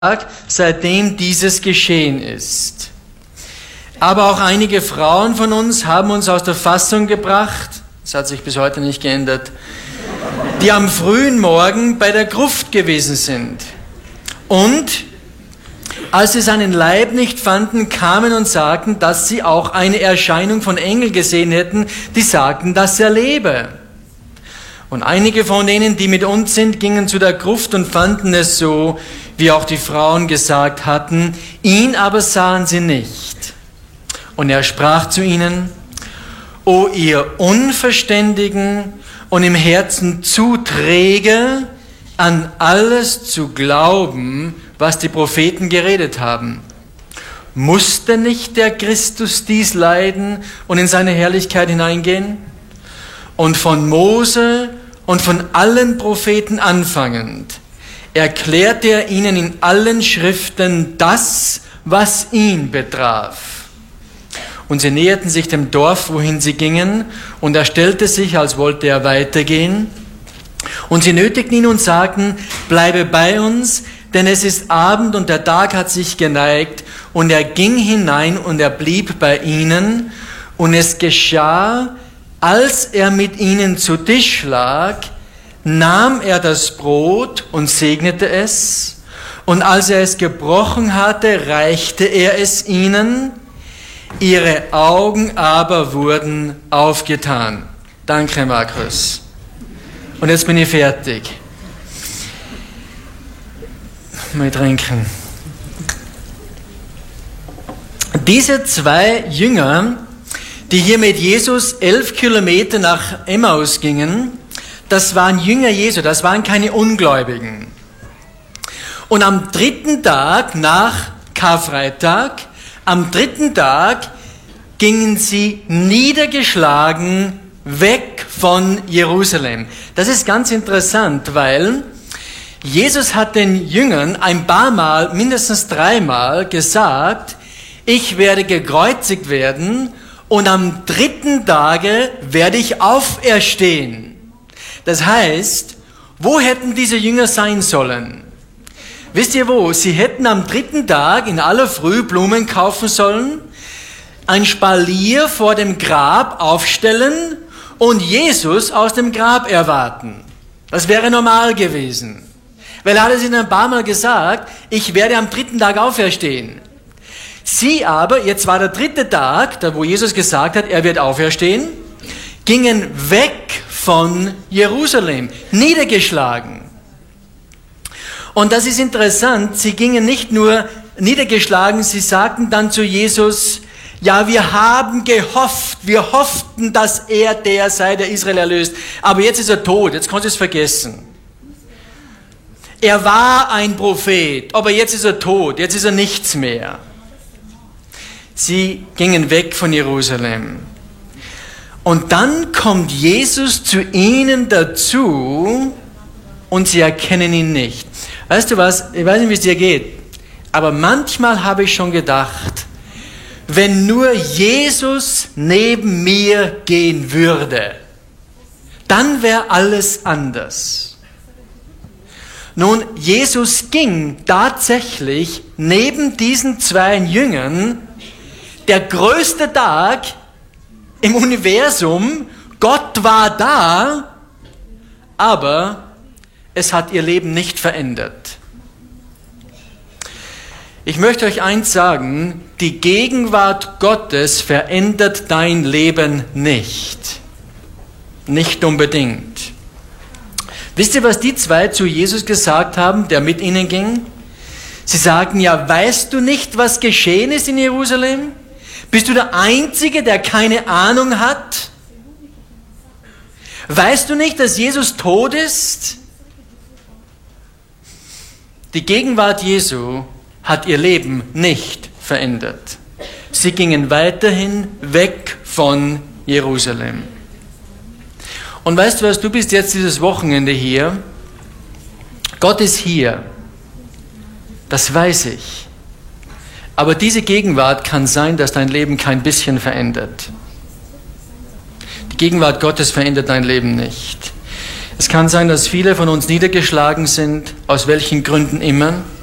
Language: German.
seitdem dieses geschehen ist. Aber auch einige Frauen von uns haben uns aus der Fassung gebracht, das hat sich bis heute nicht geändert, die am frühen Morgen bei der Gruft gewesen sind. Und als sie seinen Leib nicht fanden, kamen und sagten, dass sie auch eine Erscheinung von Engeln gesehen hätten, die sagten, dass er lebe. Und einige von denen, die mit uns sind, gingen zu der Gruft und fanden es so, wie auch die Frauen gesagt hatten, ihn aber sahen sie nicht. Und er sprach zu ihnen, O ihr Unverständigen und im Herzen zu träge, an alles zu glauben, was die Propheten geredet haben. Musste nicht der Christus dies leiden und in seine Herrlichkeit hineingehen? Und von Mose und von allen Propheten anfangend erklärte er ihnen in allen Schriften das, was ihn betraf. Und sie näherten sich dem Dorf, wohin sie gingen, und er stellte sich, als wollte er weitergehen. Und sie nötigten ihn und sagten, bleibe bei uns, denn es ist Abend und der Tag hat sich geneigt. Und er ging hinein und er blieb bei ihnen. Und es geschah, als er mit ihnen zu Tisch lag, nahm er das Brot und segnete es. Und als er es gebrochen hatte, reichte er es ihnen. Ihre Augen aber wurden aufgetan. Danke, Markus. Und jetzt bin ich fertig. Mal trinken. Diese zwei Jünger, die hier mit Jesus 11 Kilometer nach Emmaus gingen, das waren Jünger Jesu, das waren keine Ungläubigen. Und am dritten Tag nach Karfreitag, am dritten Tag gingen sie niedergeschlagen weg von Jerusalem. Das ist ganz interessant, weil Jesus hat den Jüngern ein paar Mal, mindestens 3 Mal gesagt, ich werde gekreuzigt werden und am dritten Tage werde ich auferstehen. Das heißt, wo hätten diese Jünger sein sollen? Wisst ihr wo? Sie hätten am dritten Tag in aller Früh Blumen kaufen sollen, ein Spalier vor dem Grab aufstellen und Jesus aus dem Grab erwarten. Das wäre normal gewesen. Weil er hat es ihnen ein paar Mal gesagt, ich werde am dritten Tag auferstehen. Sie aber, jetzt war der dritte Tag, da wo Jesus gesagt hat, er wird auferstehen, gingen weg von Jerusalem, niedergeschlagen. Und das ist interessant, sie gingen nicht nur niedergeschlagen, sie sagten dann zu Jesus, ja, wir haben gehofft, wir hofften, dass er der sei, der Israel erlöst, aber jetzt ist er tot, jetzt kannst du es vergessen. Er war ein Prophet, aber jetzt ist er tot, jetzt ist er nichts mehr. Sie gingen weg von Jerusalem. Und dann kommt Jesus zu ihnen dazu und sie erkennen ihn nicht. Weißt du was, ich weiß nicht, wie es dir geht, aber manchmal habe ich schon gedacht, wenn nur Jesus neben mir gehen würde, dann wäre alles anders. Nun, Jesus ging tatsächlich neben diesen 2 Jüngern, der größte Tag im Universum, Gott war da, aber es hat ihr Leben nicht verändert. Ich möchte euch eins sagen, die Gegenwart Gottes verändert dein Leben nicht. Nicht unbedingt. Wisst ihr, was die 2 zu Jesus gesagt haben, der mit ihnen ging? Sie sagten, ja, weißt du nicht, was geschehen ist in Jerusalem? Bist du der Einzige, der keine Ahnung hat? Weißt du nicht, dass Jesus tot ist? Die Gegenwart Jesu hat ihr Leben nicht verändert. Sie gingen weiterhin weg von Jerusalem. Und weißt du was, du bist jetzt dieses Wochenende hier. Gott ist hier. Das weiß ich. Aber diese Gegenwart kann sein, dass dein Leben kein bisschen verändert. Die Gegenwart Gottes verändert dein Leben nicht. Es kann sein, dass viele von uns niedergeschlagen sind, aus welchen Gründen immer.